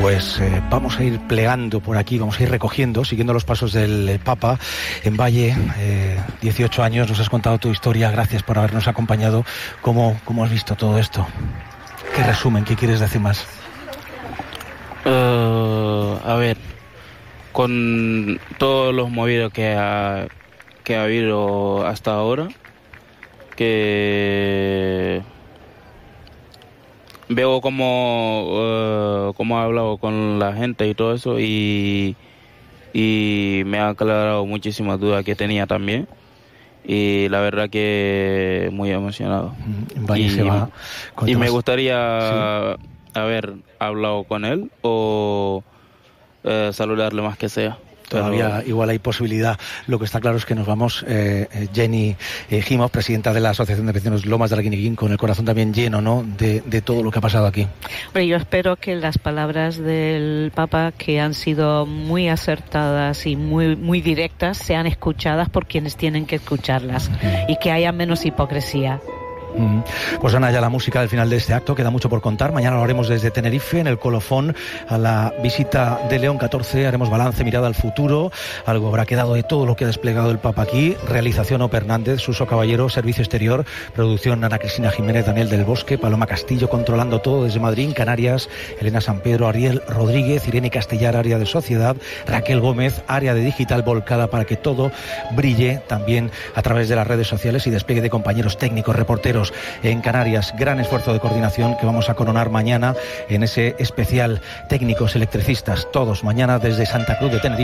Pues vamos a ir plegando por aquí, vamos a ir recogiendo, siguiendo los pasos del Papa en Valle. 18 años, nos has contado tu historia, gracias por habernos acompañado. ¿Cómo has visto todo esto? ¿Qué resumen? ¿Qué quieres decir más? A ver, con todos los movidos que ha habido hasta ahora, que veo cómo ha hablado con la gente y todo eso, y me ha aclarado muchísimas dudas que tenía también, y la verdad que muy emocionado. Y me gustaría haber hablado con él o saludarle más que sea. Todavía igual hay posibilidad. Lo que está claro es que nos vamos, Jenny Gimos, presidenta de la Asociación de Vecinos Lomas de Arguineguín, con el corazón también lleno, ¿no?, de todo lo que ha pasado aquí. Bueno, yo espero que las palabras del Papa, que han sido muy acertadas y muy directas, sean escuchadas por quienes tienen que escucharlas y que haya menos hipocresía. Pues Ana, ya la música del final de este acto, queda mucho por contar. Mañana lo haremos desde Tenerife, en el colofón, a la visita de León XIV. Haremos balance, mirada al futuro. Algo habrá quedado de todo lo que ha desplegado el Papa aquí. Realización Ope Hernández, Suso Caballero, Servicio Exterior, producción Ana Cristina Jiménez, Daniel del Bosque, Paloma Castillo, controlando todo desde Madrid, Canarias, Elena San Pedro, Ariel Rodríguez, Irene Castellar, área de sociedad, Raquel Gómez, área de digital, volcada para que todo brille también a través de las redes sociales, y despliegue de compañeros técnicos, reporteros en Canarias. Gran esfuerzo de coordinación que vamos a coronar mañana en ese especial técnicos electricistas, todos mañana desde Santa Cruz de Tenerife.